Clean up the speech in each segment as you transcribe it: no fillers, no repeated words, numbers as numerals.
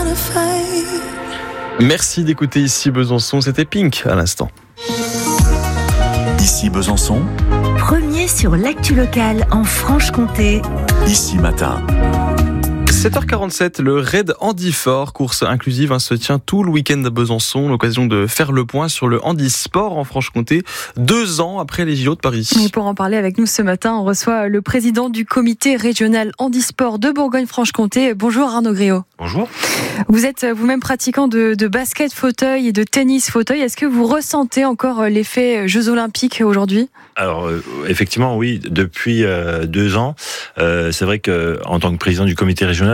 Merci d'écouter Ici Besançon, c'était Pink à l'instant. Ici Besançon, Premier sur l'actu locale en Franche-Comté. Ici Matin. 7h47, le Raid Handisport, course inclusive, se tient tout le week-end à Besançon. L'occasion de faire le point sur le handisport en Franche-Comté, 2 ans après les JO de Paris. Et pour en parler avec nous ce matin, on reçoit le président du comité régional handisport de Bourgogne-Franche-Comté. Bonjour Arnaud Griot. Bonjour. Vous êtes vous-même pratiquant de basket fauteuil et de tennis fauteuil. Est-ce que vous ressentez encore l'effet Jeux Olympiques aujourd'hui ? Alors effectivement oui, depuis 2 ans, c'est vrai que en tant que président du comité régional,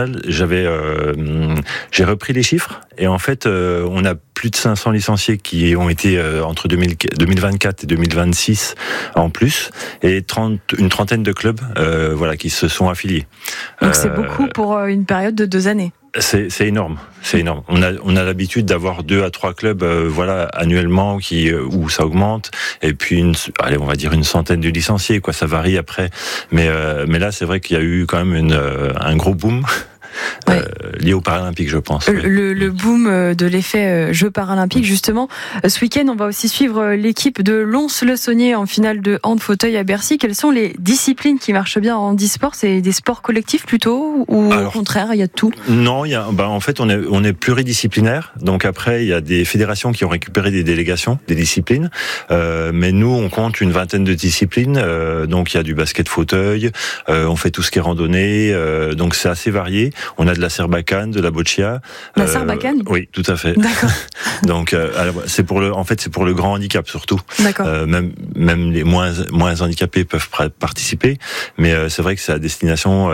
j'ai repris les chiffres et en fait on a plus de 500 licenciés qui ont été entre 2024 et 2026 en plus et une trentaine de clubs qui se sont affiliés. Donc c'est beaucoup pour une période de 2 années. C'est énorme, c'est énorme. On a l'habitude d'avoir 2 à 3 clubs, annuellement où ça augmente, et puis on va dire une centaine de licenciés, quoi. Ça varie après, mais là c'est vrai qu'il y a eu quand même un gros boom. Ouais. Lié aux Paralympiques, je pense. Le boom de l'effet Jeux Paralympiques, justement. Ce week-end, on va aussi suivre l'équipe de Lons-le-Saunier en finale de hand fauteuil à Bercy. Quelles sont les disciplines qui marchent bien en handisport ? C'est des sports collectifs plutôt, ou au contraire, il y a de tout ? Non, en fait, on est pluridisciplinaire. Donc après, il y a des fédérations qui ont récupéré des délégations, des disciplines. Mais nous, on compte une vingtaine de disciplines. Donc il y a du basket fauteuil. On fait tout ce qui est randonnée. Donc c'est assez varié. On a de la serbacane, de la boccia. La serbacane ? Oui, tout à fait. D'accord. Donc, c'est pour le grand handicap surtout. D'accord. Même les moins handicapés peuvent participer, mais c'est vrai que c'est à destination,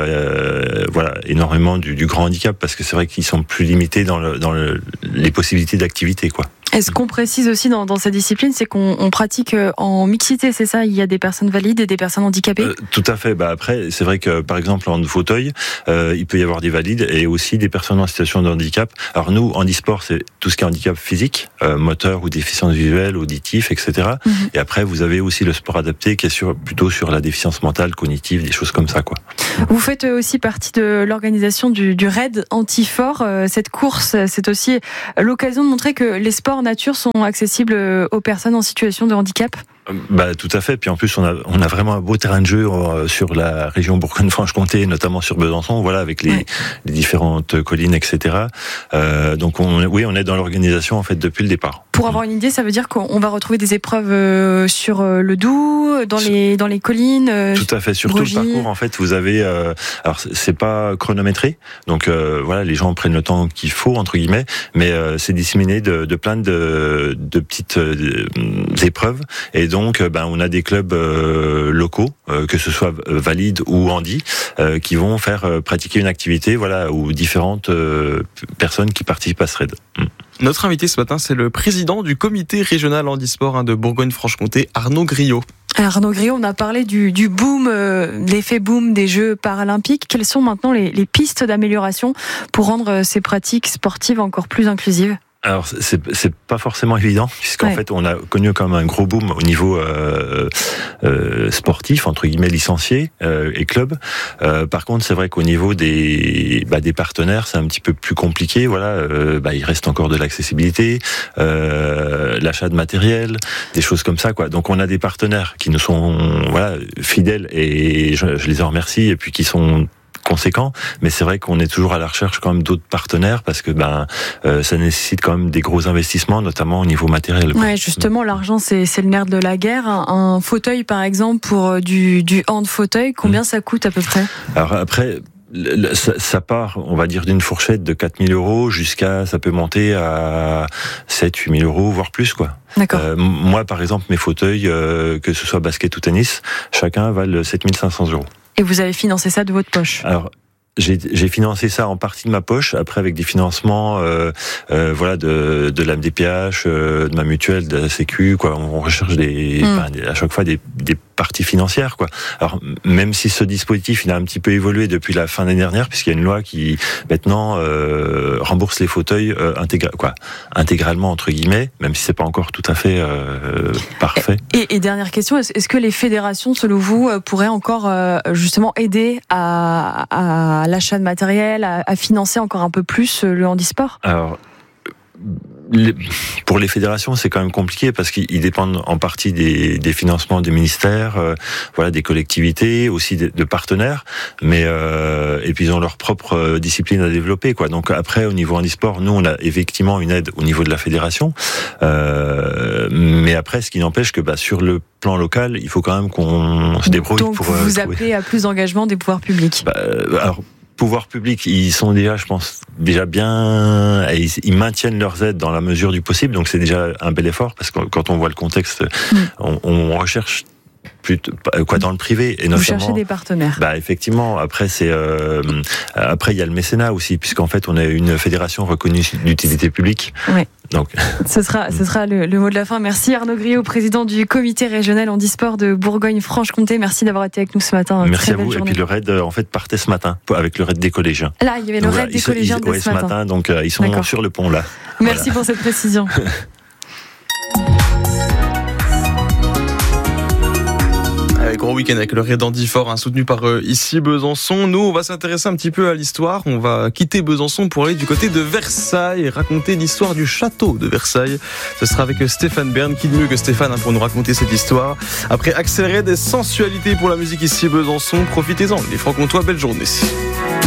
énormément du grand handicap parce que c'est vrai qu'ils sont plus limités dans les possibilités d'activité, quoi. Est-ce qu'on précise aussi dans cette discipline, c'est qu'on pratique en mixité, c'est ça ? Il y a des personnes valides et des personnes handicapées ? Tout à fait. Après, c'est vrai que par exemple en fauteuil, il peut y avoir des valides et aussi des personnes en situation de handicap. Alors nous, handisport, c'est tout ce qui est handicap physique, moteur ou déficience visuelle, auditif, etc. Mm-hmm. Et après, vous avez aussi le sport adapté qui est plutôt sur la déficience mentale, cognitive, des choses comme ça, quoi. Vous faites aussi partie de l'organisation du Raid Handisport. Cette course, c'est aussi l'occasion de montrer que les sports nature sont accessibles aux personnes en situation de handicap ? Tout à fait. Puis en plus, on a vraiment un beau terrain de jeu sur la région Bourgogne-Franche-Comté, notamment sur Besançon, avec les différentes collines, etc. Donc on est dans l'organisation en fait depuis le départ. Pour avoir une idée, ça veut dire qu'on va retrouver des épreuves sur le Doubs, dans les collines. Tout à fait. Sur tout le parcours, en fait, vous avez. Alors c'est pas chronométré, donc les gens prennent le temps qu'il faut entre guillemets, mais c'est disséminé de plein de petites épreuves. Et donc, on a des clubs locaux, que ce soit valides ou handi, qui vont faire pratiquer une activité, aux différentes personnes qui participent à ce raid. Notre invité ce matin, c'est le président du comité régional handisport de Bourgogne-Franche-Comté, Arnaud Griot. Arnaud Griot, on a parlé du boom, l'effet boom des Jeux Paralympiques. Quelles sont maintenant les pistes d'amélioration pour rendre ces pratiques sportives encore plus inclusives ? Alors c'est pas forcément évident puisqu'en fait on a connu comme un gros boom au niveau sportif entre guillemets licenciés et clubs. Par contre c'est vrai qu'au niveau des partenaires c'est un petit peu plus compliqué. Il reste encore de l'accessibilité, l'achat de matériel, des choses comme ça, quoi. Donc on a des partenaires qui nous sont fidèles et je les en remercie et puis qui sont conséquent, mais c'est vrai qu'on est toujours à la recherche quand même d'autres partenaires parce que ça nécessite quand même des gros investissements, notamment au niveau matériel. Ouais, justement, l'argent c'est le nerf de la guerre. Un fauteuil par exemple pour du hand fauteuil, combien ça coûte à peu près ? Alors après, ça part, on va dire, d'une fourchette de 4 000 € jusqu'à, ça peut monter à 7 000 - 8 000 €, voire plus, quoi. D'accord. Moi, par exemple, mes fauteuils, que ce soit basket ou tennis, chacun valent 7 500 €. Et vous avez financé ça de votre poche ? Alors, j'ai financé ça en partie de ma poche, après avec des financements de la MDPH, de ma mutuelle, de la Sécu, quoi. On recherche à chaque fois des partie financière, quoi. Alors même si ce dispositif il a un petit peu évolué depuis la fin de l'année dernière, puisqu'il y a une loi qui maintenant rembourse les fauteuils intégralement entre guillemets, même si c'est pas encore tout à fait parfait. Et dernière question, est-ce que les fédérations, selon vous, pourraient encore justement aider à l'achat de matériel, à financer encore un peu plus le handisport ? Alors, pour les fédérations, c'est quand même compliqué parce qu'ils dépendent en partie des financements des ministères, des collectivités, aussi de partenaires, mais et puis ils ont leur propre discipline à développer, quoi. Donc après, au niveau handisport, nous on a effectivement une aide au niveau de la fédération, mais après, ce qui n'empêche que sur le plan local, il faut quand même qu'on se débrouille. Donc pour vous appelez à plus d'engagement des pouvoirs publics. Alors, pouvoirs publics, ils sont déjà, je pense, bien, ils maintiennent leurs aides dans la mesure du possible, donc c'est déjà un bel effort, parce que quand on voit le contexte, on recherche dans le privé, et notamment. Vous cherchez des partenaires. Effectivement. Après, après il y a le mécénat aussi, puisqu'en fait, on a une fédération reconnue d'utilité publique. Oui. Donc. Ce sera le mot de la fin. Merci Arnaud Griot, président du comité régional handisport de Bourgogne-Franche-Comté. Merci d'avoir été avec nous ce matin. Merci à vous. Journée. Et puis le raid, partait ce matin, avec le raid des collégiens. Là, il y avait le raid des collégiens dès ce matin. Donc, ils sont sur le pont, là. Merci pour cette précision. Gros week-end avec le raid Handifort, soutenu par ici Besançon. Nous, on va s'intéresser un petit peu à l'histoire. On va quitter Besançon pour aller du côté de Versailles et raconter l'histoire du château de Versailles. Ce sera avec Stéphane Bern. Qui de mieux que Stéphane pour nous raconter cette histoire. Après accélérer des sensualités pour la musique ici Besançon, profitez-en. Les Francs-Comtois, belle journée.